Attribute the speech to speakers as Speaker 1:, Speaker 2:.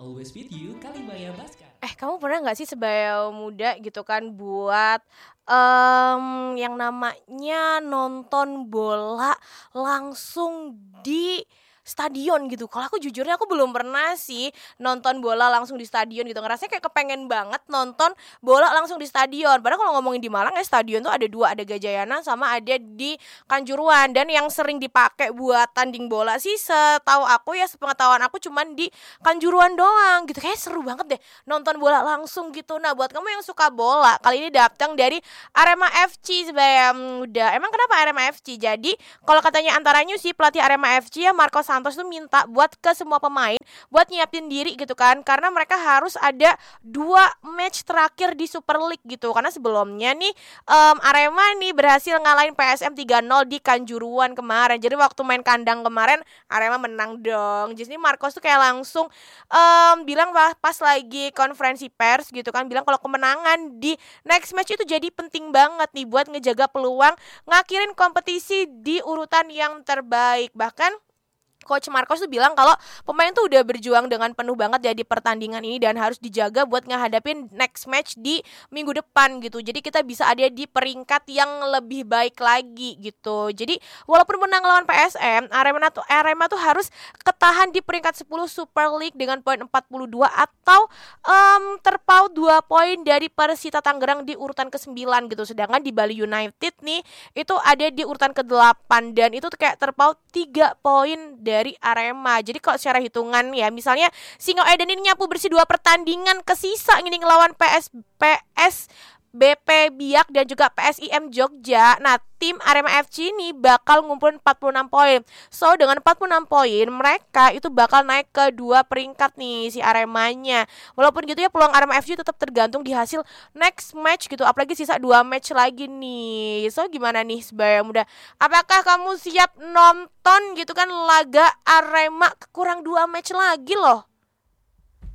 Speaker 1: Always with you, Kalimaya Baskar.
Speaker 2: Kamu pernah nggak sih sebaya muda gitu kan buat yang namanya nonton bola langsung di stadion gitu? Kalau aku jujurnya aku belum pernah sih nonton bola langsung di stadion gitu. Ngerasanya kayak kepengen banget nonton bola langsung di stadion. Padahal kalau ngomongin di Malang ya stadion tuh ada dua, ada Gajayana sama ada di Kanjuruhan. Dan yang sering dipakai buat tanding bola sih setahu aku ya, sepengetahuan aku cuman di Kanjuruhan doang gitu. Kayak seru banget deh nonton bola langsung gitu. Nah, buat kamu yang suka bola, kali ini datang dari Arema FC sebaya muda. Emang kenapa Arema FC? Jadi, kalau katanya antaranya sih pelatih Arema FC ya Marco Santos tuh minta buat ke semua pemain buat nyiapin diri gitu kan. Karena mereka harus ada 2 match terakhir di Super League gitu. Karena sebelumnya nih Arema nih berhasil ngalahin PSM 3-0 di Kanjuruhan kemarin. Jadi waktu main kandang kemarin Arema menang dong. Jadi Marcos tuh kayak langsung bilang pas lagi konferensi pers gitu kan, bilang kalau kemenangan di next match itu jadi penting banget nih buat ngejaga peluang ngakhirin kompetisi di urutan yang terbaik. Bahkan Coach Marcos tuh bilang kalau pemain tuh udah berjuang dengan penuh banget ya di pertandingan ini dan harus dijaga buat ngehadapin next match di minggu depan gitu. Jadi kita bisa ada di peringkat yang lebih baik lagi gitu. Jadi walaupun menang lawan PSM, Arema tuh harus ketahan di peringkat 10 Super League dengan poin 42 atau terpaut 2 poin dari Persita Tangerang di urutan ke-9 gitu. Sedangkan di Bali United nih itu ada di urutan ke-8 dan itu tuh kayak terpaut 3 poin dari Arema. Jadi kalau secara hitungan ya, misalnya Singo Eden ini nyapu bersih 2 pertandingan ke sisa ini ngelawan BP Biak dan juga PSIM Jogja. Nah, tim Arema FC ini bakal ngumpulin 46 poin. So, dengan 46 poin, mereka itu bakal naik ke 2 peringkat nih si Aremanya. Walaupun gitu ya, peluang Arema FC tetap tergantung di hasil next match gitu. Apalagi sisa 2 match lagi nih. So, gimana nih sebaya muda? Apakah kamu siap nonton gitu kan laga Arema kurang 2 match lagi loh?